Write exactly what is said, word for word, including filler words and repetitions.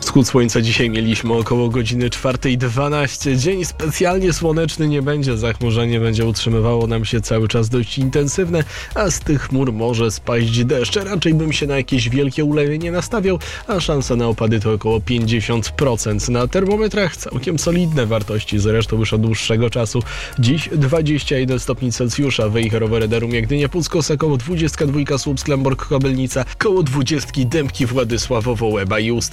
Wschód słońca dzisiaj mieliśmy około godziny czwartej dwanaście. Dzień specjalnie słoneczny nie będzie. Zachmurzenie będzie utrzymywało nam się cały czas dość intensywne, a z tych chmur może spaść deszcz. Raczej bym się na jakieś wielkie ulewy nie nastawiał, a szansa na opady to około pięćdziesiąt procent. Na termometrach całkiem solidne wartości, zresztą już od dłuższego czasu. Dziś dwadzieścia jeden stopni Celsjusza, Wejherowe, Rederum, Gdynia, Puckos, około dwadzieścia dwa Słupsk, Lemborg, Kobylnica, koło dwudziestki Dębki, Władysławowo, Łeba i Ust.